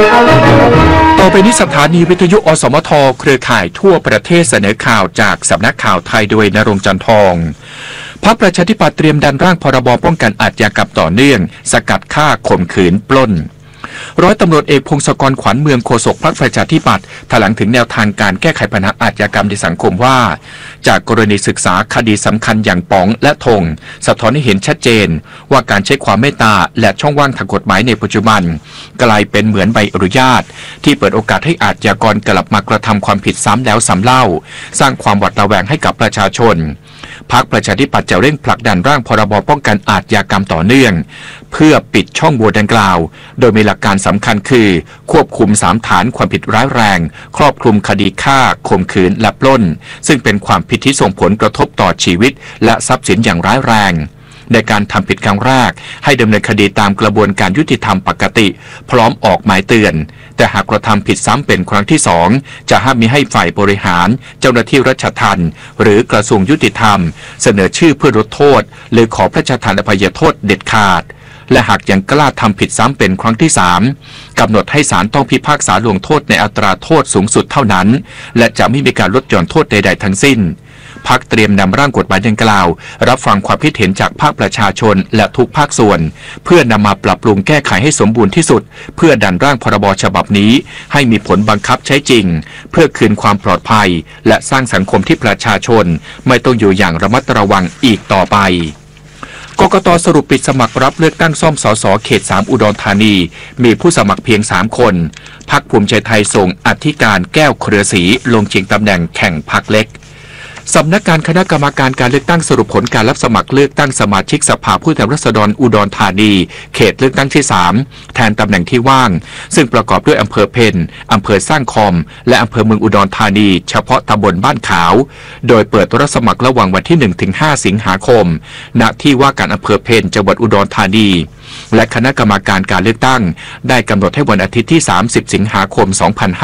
ต่อไปนี้สถานีวิทยุอสมทเครือข่ายทั่วประเทศเสนอข่าวจากสำนักข่าวไทยโดยณรงค์ จันทองพรรคประชาธิปัตย์เตรียมดันร่างพรบป้องกันอาชญากรรมต่อเนื่องสกัดฆ่าข่มขืนปล้นร้อยตำรวจเอกพงศกรขวัญเมืองโฆษกพรรคประชาธิปัตย์แถลงถึงแนวทางการแก้ไขปัญหาอาชญากรรมในสังคมว่าจากกรณีศึกษาคดีสำคัญอย่างป๋องและธงสะท้อนให้เห็นชัดเจนว่าการใช้ความเมตตาและช่องว่างทางกฎหมายในปัจจุบันกลายเป็นเหมือนใบอนุญาตที่เปิดโอกาสให้อาชญากรกลับมากระทำความผิดซ้ำแล้วซ้ำเล่าสร้างความหวาดระแวงให้กับประชาชนพรรคประชาธิปัตย์จะเร่งผลักดันร่างพรบป้องกันอาชญากรรมต่อเนื่องเพื่อปิดช่องโหว่ดังกล่าวโดยมีหลักการสำคัญคือควบคุม3ฐานความผิดร้ายแรงครอบคลุมคดีฆ่าข่มขืนและปล้นซึ่งเป็นความผิดที่ส่งผลกระทบต่อชีวิตและทรัพย์สินอย่างร้ายแรงในการทำผิดครั้งแรกให้ดำเนินคดีตามกระบวนการยุติธรรมปกติพร้อมออกหมายเตือนแต่หากกระทำผิดซ้ำเป็นครั้งที่2จะห้ามมิให้ฝ่ายบริหารเจ้าหน้าที่ราชทัณฑ์หรือกระทรวงยุติธรรมเสนอชื่อเพื่อลดโทษหรือขอพระราชทานอภัยโทษเด็ดขาดและหากยังกล้าทำผิดซ้ำเป็นครั้งที่3กำหนดให้ศาลต้องพิพากษาลงโทษในอัตราโทษสูงสุดเท่านั้นและจะไม่มีการลดหย่อนโทษใดๆทั้งสิ้นพรรคเตรียมนำร่างกฎหมายดังกล่าวรับฟังความคิดเห็นจากภาคประชาชนและทุกภาคส่วนเพื่อนำมาปรับปรุงแก้ไขให้สมบูรณ์ที่สุดเพื่อดันร่างพรบฉบับนี้ให้มีผลบังคับใช้จริงเพื่อคืนความปลอดภัยและสร้างสังคมที่ประชาชนไม่ต้องอยู่อย่างระมัดระวังอีกต่อไปกกต.สรุปปิดสมัครรับเลือกตั้งซ่อมสส.เขต3อุดรธานีมีผู้สมัครเพียง3คนพรรคภูมิใจไทยส่งอธิการแก้วเครือศรีลงชิงตำแหน่งแข่งพรรคเล็กสำนักงานคณะกรรมการการเลือกตั้งสรุปผลการรับสมัครเลือกตั้งสมาชิกสภาผู้แทนราษฎรอุดรธานีเขตเลือกตั้งที่3แทนตำแหน่งที่ว่างซึ่งประกอบด้วยอำเภอเพ็ญอำเภอสร้างคอมและอำเภอเมืองอุดรธานีเฉพาะตำบลบ้านขาวโดยเปิดรับสมัครระหว่างวันที่ 1-5 สิงหาคมณที่ว่าการอำเภอเพ็ญจังหวัดอุดรธานีและคณะกรรมการการเลือกตั้งได้กำหนดให้วันอาทิตย์ที่30สิงหาคม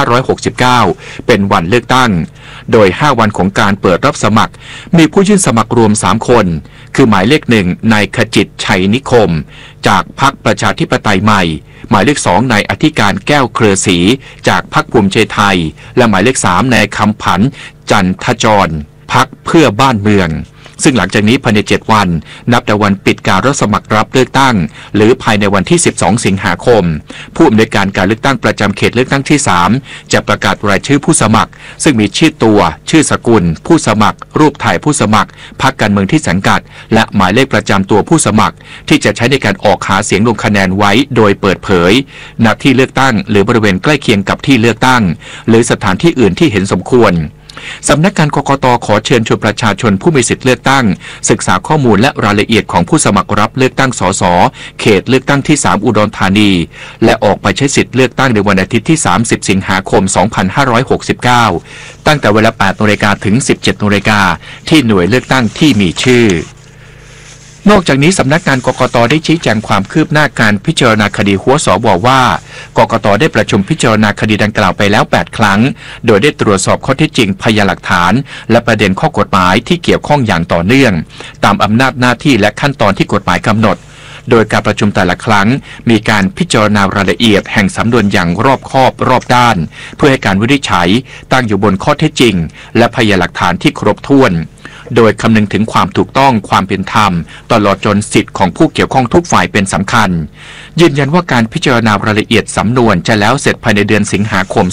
2569เป็นวันเลือกตั้งโดย5วันของการเปิดรับสมัครมีผู้ยื่นสมัครรวม3คนคือหมายเลข1นายขจิตชัยนิคมจากพรรคประชาธิปไตยใหม่หมายเลข2นายอธิการแก้วเครือศรีจากพรรคภูมิใจไทยและหมายเลข3นายคำผันจันทจรพรรคเพื่อบ้านเมืองซึ่งหลังจากนี้ภายใน7วันนับแต่วันปิดการรับสมัครรับเลือกตั้งหรือภายในวันที่12สิงหาคมผู้อำนวยการการเลือกตั้งประจำเขตเลือกตั้งที่3จะประกาศรายชื่อผู้สมัครซึ่งมีชื่อตัวชื่อสกุลผู้สมัครรูปถ่ายผู้สมัครพรรคการเมืองที่สังกัดและหมายเลขประจำตัวผู้สมัครที่จะใช้ในการออกหาเสียงลงคะแนนไว้โดยเปิดเผยณที่เลือกตั้งหรือบริเวณใกล้เคียงกับที่เลือกตั้งหรือสถานที่อื่นที่เห็นสมควรสำนักงานกกต.ขอเชิญชวนประชาชนผู้มีสิทธิเลือกตั้งศึกษาข้อมูลและรายละเอียดของผู้สมัครรับเลือกตั้งสส.เขตเลือกตั้งที่3อุดรธานีและออกไปใช้สิทธิเลือกตั้งในวันอาทิตย์ที่30สิงหาคม2569ตั้งแต่เวลา 8:00 น.ถึง 17:00 น.ที่หน่วยเลือกตั้งที่มีชื่อนอกจากนี้สำนักงานกกต.ได้ชี้แจงความคืบหน้าการพิจารณาคดีหัวสบว่ากกต.ได้ประชุมพิจารณาคดีดังกล่าวไปแล้ว8ครั้งโดยได้ตรวจสอบข้อเท็จจริงพยานหลักฐานและประเด็นข้อกฎหมายที่เกี่ยวข้องอย่างต่อเนื่องตามอำนาจหน้าที่และขั้นตอนที่กฎหมายกำหนดโดยการประชุมแต่ละครั้งมีการพิจารณารายละเอียดแห่งสำนวนอย่างรอบคอบรอบด้านเพื่อให้การวินิจฉัยตั้งอยู่บนข้อเท็จจริงและพยานหลักฐานที่ครบถ้วนโดยคำนึงถึงความถูกต้องความเป็นธรรมตลอดจนสิทธิของผู้เกี่ยวข้องทุกฝ่ายเป็นสำคัญยืนยันว่าการพิจารณารายละเอียดสำนวนจะแล้วเสร็จภายในเดือนสิงหาคม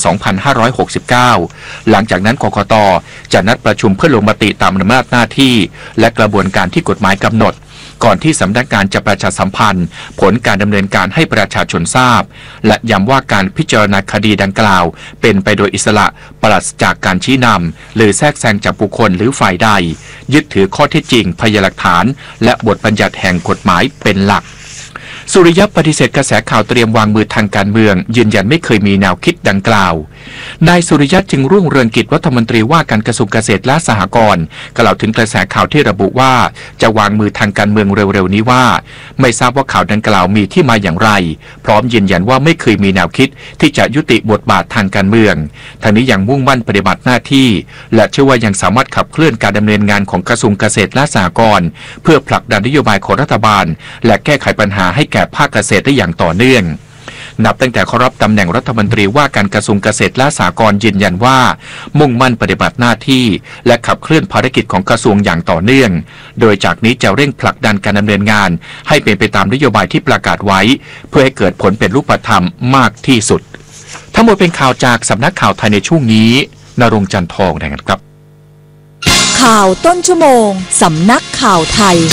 2569หลังจากนั้นกกต.จะนัดประชุมเพื่อลงมติตามอำนาจหน้าที่และกระบวนการที่กฎหมายกำหนดก่อนที่สำนักงานจะประชาสัมพันธ์ผลการดำเนินการให้ประชาชนทราบและย้ำว่าการพิจารณาคดีดังกล่าวเป็นไปโดยอิสระปราศจากการชี้นำหรือแทรกแซงจากบุคคลหรือฝ่ายใดยึดถือข้อเท็จจริงพยานหลักฐานและบทบัญญัติแห่งกฎหมายเป็นหลักสุริยะปฏิเสธกระแสข่าวเตรียมวางมือทางการเมืองยืนยันไม่เคยมีแนวคิดดังกล่าวนายสุริยะจึงรุ่งเรืองกิจรัฐมนตรีว่าการกระทรวงเกษตรและสหกรณ์กล่าวถึงกระแสข่าวที่ระบุว่าจะวางมือทางการเมืองเร็วๆนี้ว่าไม่ทราบว่าข่าวดังกล่าวมีที่มาอย่างไรพร้อมยืนยันว่าไม่เคยมีแนวคิดที่จะยุติบทบาททางการเมืองทางนี้ยังมุ่งมั่นปฏิบัติหน้าที่และเชื่อว่ายังสามารถขับเคลื่อนการดำเนินงานของกระทรวงเกษตรและสหกรณ์เพื่อผลักดันนโยบายของรัฐบาลและแก้ไขปัญหาให้แก่ภาคเกษตรได้อย่างต่อเนื่องนับตั้งแต่เขารับตำแหน่งรัฐมนตรีว่าการกระทรวงเกษตรและสหกรณ์ยืนยันว่ามุ่งมั่นปฏิบัติหน้าที่และขับเคลื่อนภารกิจของกระทรวงอย่างต่อเนื่องโดยจากนี้จะเร่งผลักดันการดำเนินงานให้เป็นไปตามนโยบายที่ประกาศไว้เพื่อให้เกิดผลเป็นรูปธรรมมากที่สุดทั้งหมดเป็นข่าวจากสำนักข่าวไทยในช่วงนี้ณรงค์จันทร์ทองนะครับข่าวต้นชั่วโมงสำนักข่าวไทย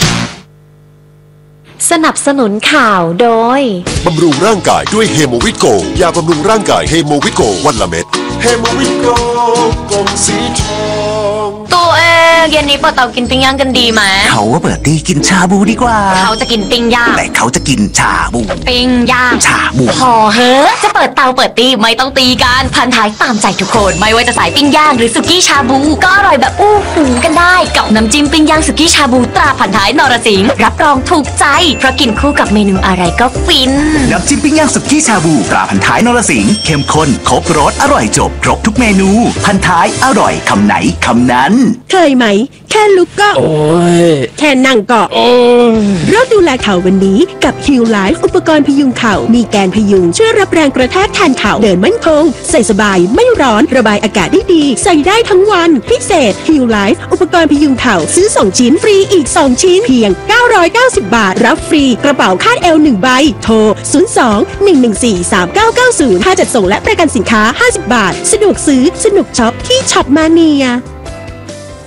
สนับสนุนข่าวโดยบำรุงร่างกายด้วยเฮโมวิโกยาบำรุงร่างกายเฮโมวิโกวันละเม็ดเฮโมวิโกกลมสีทองตัวเองเย็นนี้เปิดเตากินปิ้งย่างกันดีไหมเขาว่าเปิดตีกินชาบูดีกว่าเขาจะกินปิ้งย่างแต่เขาจะกินชาบูปิ้งย่างชาบูพอเฮ้อจะเปิดเตาเปิดตีไม่ต้องตีกันพันท้ายตามใจทุกคนไม่ว่าจะสายปิ้งย่างหรือสุกี้ชาบูก็อร่อยแบบอู้หูกันได้กับน้ำจิ้มปิ้งย่างสุกี้ชาบูตราพันท้ายนรสิงห์รับรองถูกใจเพราะกินคู่กับเมนูอะไรก็ฟินน้ำจิ้มปิ้งย่างสุกี้ชาบูตราพันท้ายนรสิงห์เข้มข้นครบรสอร่อยจบครบทุกเมนูพันท้ายอร่อยคำไหนคำนั้นเคยไหมแค่ลุกก็โอ้ยแค่นั่งก็โอ้ยเราดูแลเข่าวันนี้กับฮิลไลฟ์อุปกรณ์พยุงเข่ามีแกนพยุงช่วยรับแรงกระแทกแทนเข่าเดินมั่นคงใส่สบายไม่ร้อนระบายอากาศได้ดีใส่ได้ทั้งวันพิเศษฮิลไลฟ์อุปกรณ์พยุงเข่าซื้อ2ชิ้นฟรีอีก2ชิ้นเพียง990 บาทรับฟรีกระเป๋าคาดเอว1ใบโทร02-114-3990ค่าจัดส่งและประกันสินค้า50 บาทสะดวกซื้อสนุกช็อปที่ช็อปมาเนีย